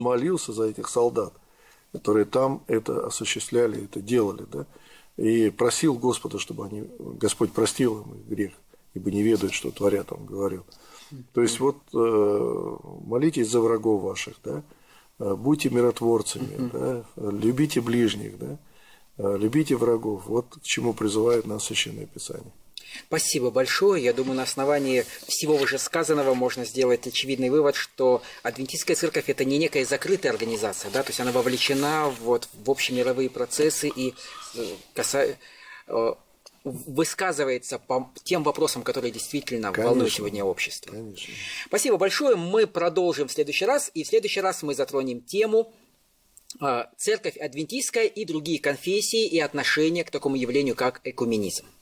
молился за этих солдат, которые там это осуществляли, это делали, да, и просил Господа, чтобы Господь простил им их грех, ибо не ведают, что творят, он говорил. То есть вот молитесь за врагов ваших, да, будьте миротворцами, да, любите ближних, да, любите врагов. Вот к чему призывает нас Священное Писание. Спасибо большое. Я думаю, на основании всего вышесказанного можно сделать очевидный вывод, что Адвентистская церковь – это не некая закрытая организация, да, то есть она вовлечена вот в общемировые процессы и высказывается по тем вопросам, которые действительно волнуют сегодня общество. Конечно. Спасибо большое. Мы продолжим в следующий раз, и в следующий раз мы затронем тему церковь адвентистская и другие конфессии и отношения к такому явлению, как экуменизм.